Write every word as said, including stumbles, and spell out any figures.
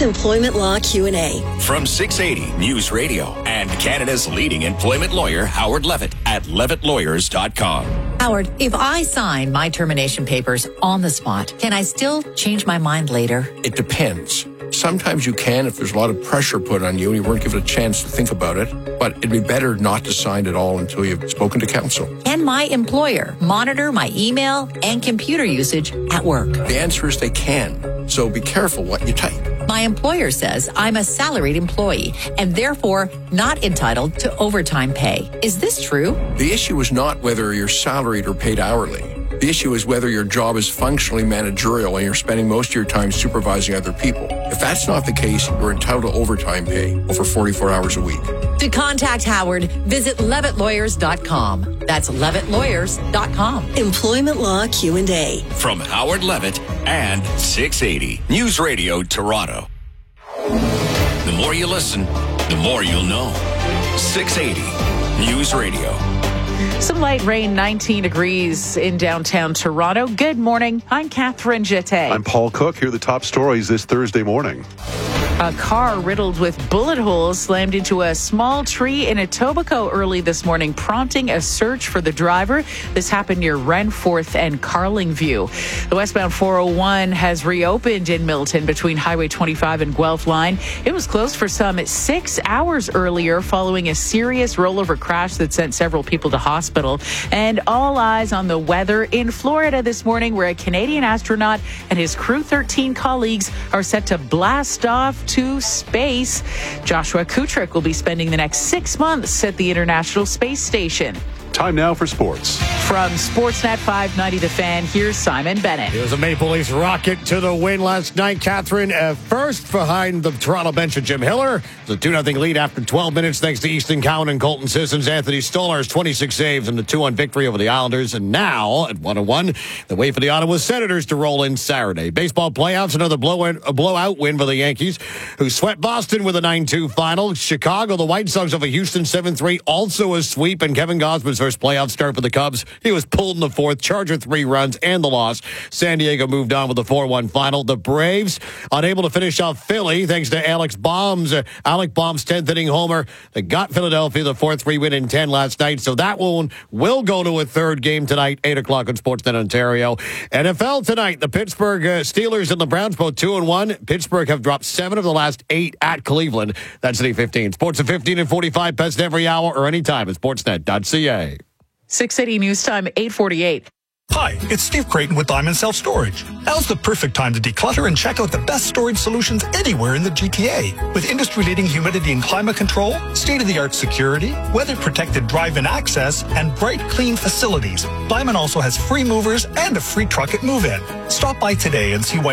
Employment Law Q and A. From six eighty News Radio and Canada's leading employment lawyer, Howard Levitt, at levitt lawyers dot com. Howard, if I sign my termination papers on the spot, can I still change my mind later? It depends. Sometimes you can if there's a lot of pressure put on you and you weren't given a chance to think about it, but it'd be better not to sign at all until you've spoken to counsel. Can my employer monitor my email and computer usage at work? The answer is they can, so be careful what you type. My employer says I'm a salaried employee and therefore not entitled to overtime pay. Is this true? The issue is not whether you're salaried or paid hourly. The issue is whether your job is functionally managerial and you're spending most of your time supervising other people. If that's not the case, you're entitled to overtime pay over forty-four hours a week. To contact Howard, visit levitt lawyers dot com. That's levitt lawyers dot com. Employment Law Q and A. From Howard Levitt and six eighty News Radio Toronto. The more you listen, the more you'll know. six eighty News Radio. Some light rain, nineteen degrees in downtown Toronto. Good morning. I'm Catherine Jeté. I'm Paul Cook. Here are the top stories this Thursday morning. A car riddled with bullet holes slammed into a small tree in Etobicoke early this morning, prompting a search for the driver. This happened near Renforth and Carlingview. The westbound four oh one has reopened in Milton between Highway twenty-five and Guelph Line. It was closed for some six hours earlier following a serious rollover crash that sent several people to hospital. And all eyes on the weather in Florida this morning, where a Canadian astronaut and his Crew thirteen colleagues are set to blast off to space. Joshua Kutrick will be spending the next six months at the International Space Station. Time now for sports. From Sportsnet five ninety The Fan, here's Simon Bennett. It was a Maple Leafs rocket to the win last night. Catherine, uh, first behind the Toronto bench of Jim Hiller. It's a two nothing lead after twelve minutes thanks to Easton Cowan and Colton Sissons. Anthony Stoller's twenty-six saves and the two one victory over the Islanders. And now, at one oh one, the way for the Ottawa Senators to roll in Saturday. Baseball playoffs, another blow in, a blowout win for the Yankees, who swept Boston with a nine two final. Chicago, the White Sox over Houston seven three, also a sweep. And Kevin Gausman's first playoff start for the Cubs. He was pulled in the fourth, Charger three runs and the loss. San Diego moved on with the four one final. The Braves unable to finish off Philly thanks to Alex Baum's uh, Alec Baum's tenth inning homer. They got Philadelphia the four three win in ten last night. So that one will go to a third game tonight, eight o'clock on Sportsnet Ontario. N F L tonight, the Pittsburgh uh, Steelers and the Browns both two and one. Pittsburgh have dropped seven of the last eight at Cleveland. That's City fifteen. Sports at fifteen and forty-five, best every hour or anytime at sportsnet dot c a. six eighty News Time, eight forty-eight. Hi, it's Steve Creighton with Diamond Self Storage. Now's the perfect time to declutter and check out the best storage solutions anywhere in the G T A. With industry-leading humidity and climate control, state-of-the-art security, weather-protected drive-in access, and bright, clean facilities, Diamond also has free movers and a free truck at move-in. Stop by today and see why